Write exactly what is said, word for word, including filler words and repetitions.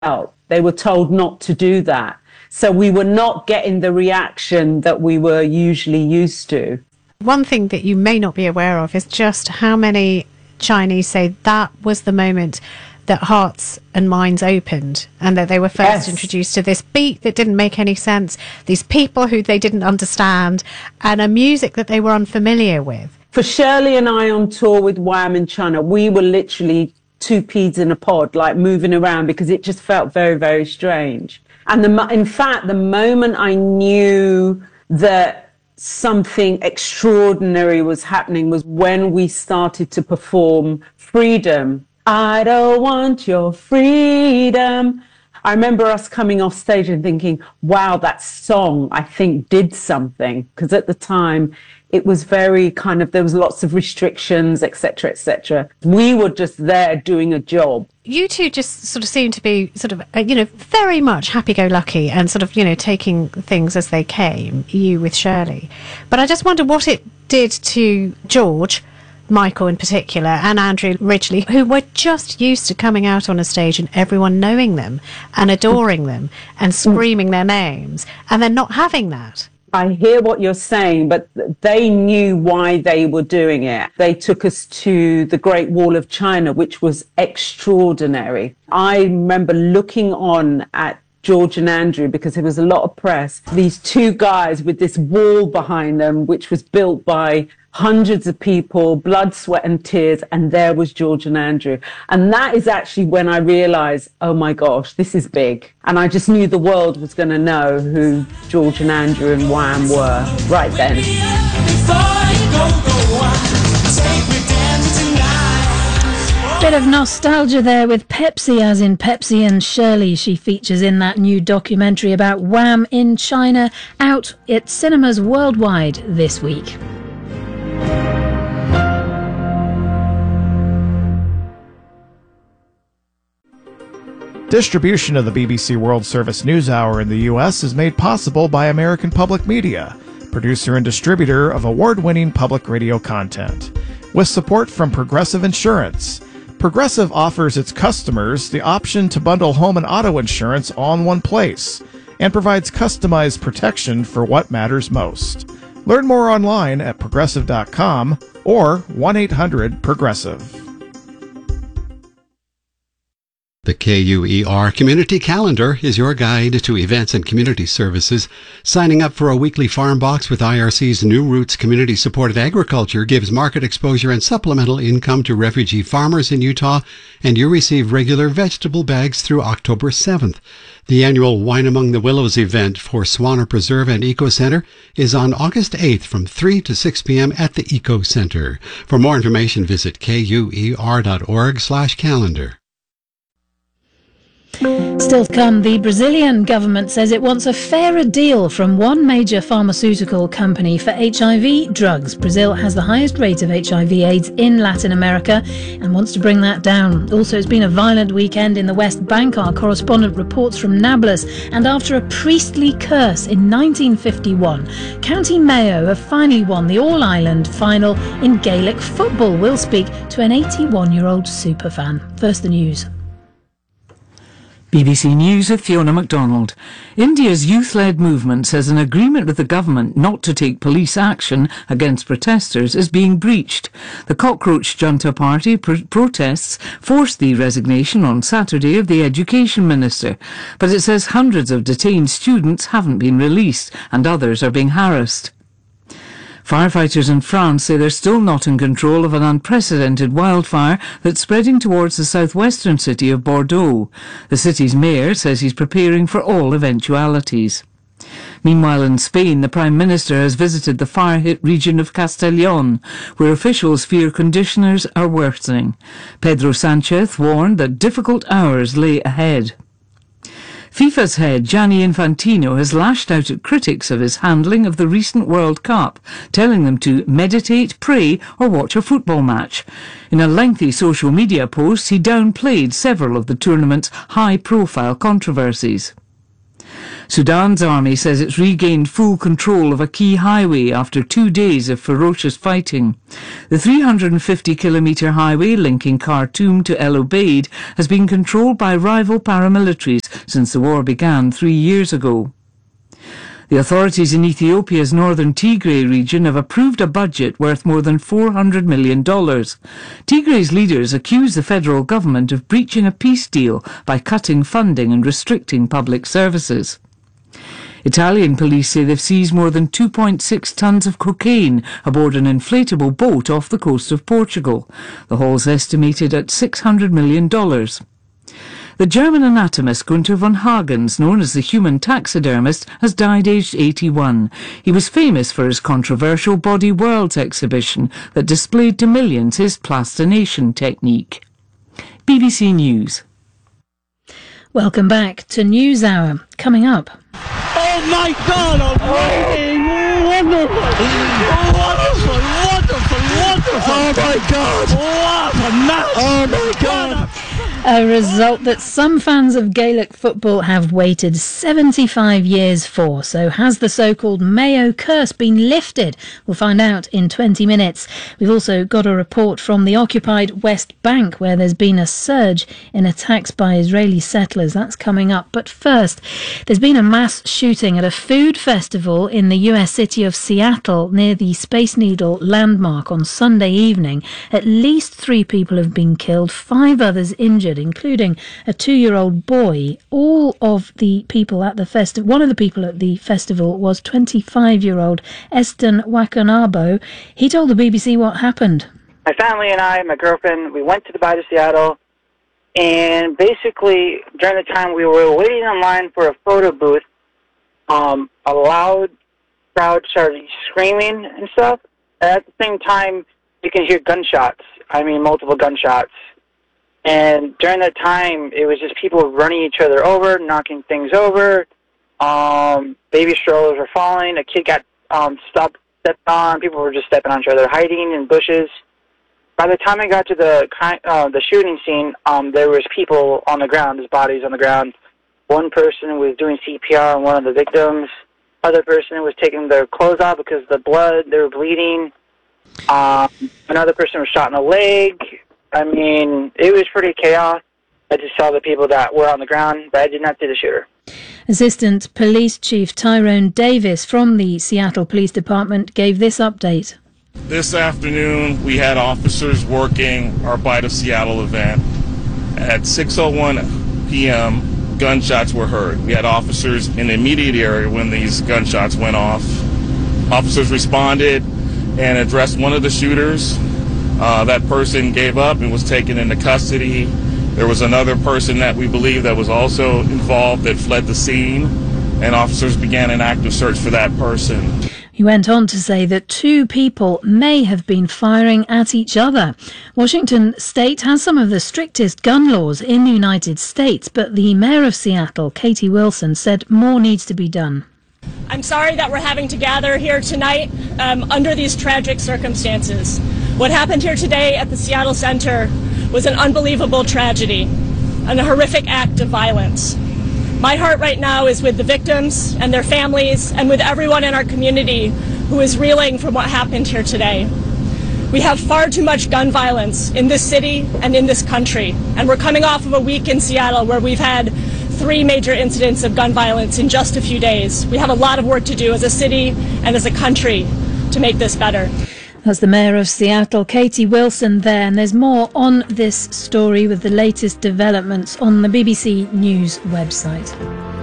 out. They were told not to do that. So we were not getting the reaction that we were usually used to. One thing that you may not be aware of is just how many Chinese say that was the moment that hearts and minds opened, and that they were first yes. introduced to this beat that didn't make any sense, these people who they didn't understand, and a music that they were unfamiliar with. For Shirley and I on tour with Wham in China, we were literally two peas in a pod, like moving around, because it just felt very, very strange. And the, in fact, the moment I knew that something extraordinary was happening was when we started to perform Freedom. I don't want your freedom. I remember us coming off stage and thinking, wow, that song, I think, did something. Because at the time, it was very kind of, there was lots of restrictions, et cetera, et cetera. We were just there doing a job. You two just sort of seem to be sort of, uh, you know, very much happy-go-lucky and sort of, you know, taking things as they came, you with Shirley. But I just wonder what it did to George, Michael in particular, and Andrew Ridgeley, who were just used to coming out on a stage and everyone knowing them and adoring them and screaming their names, and then not having that. I hear what you're saying, but they knew why they were doing it. They took us to the Great Wall of China, which was extraordinary. I remember looking on at George and Andrew, because there was a lot of press, these two guys with this wall behind them, which was built by hundreds of people, blood, sweat and tears, and there was George and Andrew. And that is actually when I realised, oh my gosh, this is big. And I just knew the world was going to know who George and Andrew and Wham were right then. Bit of nostalgia there with Pepsi, as in Pepsi and Shirley. She features in that new documentary about Wham in China, out at cinemas worldwide this week. Distribution of the B B C World Service News Hour in the U S is made possible by American Public Media, producer and distributor of award-winning public radio content, with support from Progressive Insurance. Progressive offers its customers the option to bundle home and auto insurance all in one place and provides customized protection for what matters most. Learn more online at progressive dot com or one eight hundred progressive. The K U E R Community Calendar is your guide to events and community services. Signing up for a weekly farm box with I R C's New Roots Community Supported Agriculture gives market exposure and supplemental income to refugee farmers in Utah, and you receive regular vegetable bags through October seventh. The annual Wine Among the Willows event for Swanner Preserve and Eco Center is on August eighth from three to six p.m. at the Eco Center. For more information, visit K U E R dot org slash calendar. Still to come, the Brazilian government says it wants a fairer deal from one major pharmaceutical company for H I V drugs. Brazil has the highest rate of H I V AIDS in Latin America and wants to bring that down. Also, it's been a violent weekend in the West Bank. Our correspondent reports from Nablus. And after a priestly curse in nineteen fifty-one, County Mayo have finally won the All-Ireland final in Gaelic football. We'll speak to an eighty-one-year-old superfan. First, the news. B B C News with Fiona MacDonald. India's youth-led movement says an agreement with the government not to take police action against protesters is being breached. The Cockroach Junta Party pr- protests forced the resignation on Saturday of the Education Minister, but it says hundreds of detained students haven't been released and others are being harassed. Firefighters in France say they're still not in control of an unprecedented wildfire that's spreading towards the southwestern city of Bordeaux. The city's mayor says he's preparing for all eventualities. Meanwhile, in Spain, the Prime Minister has visited the fire-hit region of Castellón, where officials fear conditions are worsening. Pedro Sánchez warned that difficult hours lay ahead. FIFA's head, Gianni Infantino, has lashed out at critics of his handling of the recent World Cup, telling them to meditate, pray or watch a football match. In a lengthy social media post, he downplayed several of the tournament's high-profile controversies. Sudan's army says it's regained full control of a key highway after two days of ferocious fighting. The three hundred fifty kilometre highway linking Khartoum to El Obeid has been controlled by rival paramilitaries since the war began three years ago. The authorities in Ethiopia's northern Tigray region have approved a budget worth more than four hundred million dollars. Tigray's leaders accuse the federal government of breaching a peace deal by cutting funding and restricting public services. Italian police say they've seized more than two point six tonnes of cocaine aboard an inflatable boat off the coast of Portugal. The haul's estimated at six hundred million dollars. The German anatomist Gunther von Hagens, known as the human taxidermist, has died aged eighty-one. He was famous for his controversial Body Worlds exhibition that displayed to millions his plastination technique. B B C News. Welcome back to News Hour. Coming up. Oh my God, amazing! Wonderful! Wonderful, wonderful, wonderful! Oh my God! What a match! Oh my God! A result that some fans of Gaelic football have waited seventy-five years for. So has the so-called Mayo curse been lifted? We'll find out in twenty minutes. We've also got a report from the occupied West Bank where there's been a surge in attacks by Israeli settlers. That's coming up. But first, there's been a mass shooting at a food festival in the U S city of Seattle near the Space Needle landmark on Sunday evening. At least three people have been killed, five others injured, including a two-year-old boy. All of the people at the festival, one of the people at the festival was twenty-five-year-old Eston Wakanabo. He told the B B C what happened. My family and I, my girlfriend, we went to the Bay of Seattle, and basically during the time we were waiting in line for a photo booth, um, a loud crowd started screaming and stuff. And at the same time, you can hear gunshots. I mean, multiple gunshots. And during that time, it was just people running each other over, knocking things over. Um, baby strollers were falling. A kid got um, stopped, stepped on. People were just stepping on each other, hiding in bushes. By the time I got to the uh, the shooting scene, um, there was people on the ground, there's bodies on the ground. One person was doing C P R on one of the victims. Other person was taking their clothes off because of the blood. They were bleeding. Um, another person was shot in the leg. I mean, it was pretty chaos. I just saw the people that were on the ground, but I did not see the shooter. Assistant Police Chief Tyrone Davis from the Seattle Police Department gave this update. This afternoon, we had officers working our Bite of Seattle event. At six oh one p.m., gunshots were heard. We had officers in the immediate area when these gunshots went off. Officers responded and addressed one of the shooters. Uh, that person gave up and was taken into custody. There was another person that we believe that was also involved that fled the scene, and officers began an active search for that person. He went on to say that two people may have been firing at each other. Washington State has some of the strictest gun laws in the United States, but the mayor of Seattle, Katie Wilson, said more needs to be done. I'm sorry that we're having to gather here tonight um, under these tragic circumstances. What happened here today at the Seattle Center was an unbelievable tragedy and a horrific act of violence. My heart right now is with the victims and their families and with everyone in our community who is reeling from what happened here today. We have far too much gun violence in this city and in this country, and we're coming off of a week in Seattle where we've had three major incidents of gun violence in just a few days. We have a lot of work to do as a city and as a country to make this better. That's the Mayor of Seattle, Katie Wilson there, and there's more on this story with the latest developments on the B B C News website.